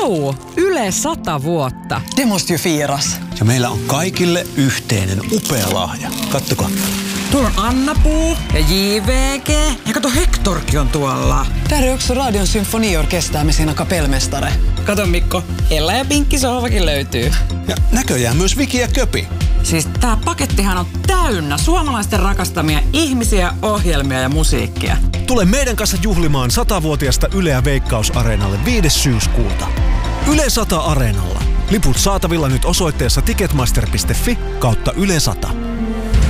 Vau! Yle 100 vuotta. Det måste ju firas. Ja meillä on kaikille yhteinen upea lahja. Kattokaa. Tuolla on Anna-Puu ja JVG. Ja kato, Hektorkin on tuolla. Där är också Radion symfoniorkester med sina kapellmästare. Kato Mikko, Ella ja Pinkki sohvakin löytyy. Ja näköjään myös Viki ja Köpi. Siis tää pakettihan on täynnä suomalaisten rakastamia ihmisiä, ohjelmia ja musiikkia. Tule meidän kanssa juhlimaan 100-vuotiasta Yleä Veikkaus-areenalle 5. syyskuuta. Yle 100 Areenalla. Liput saatavilla nyt osoitteessa ticketmaster.fi/Yle 100.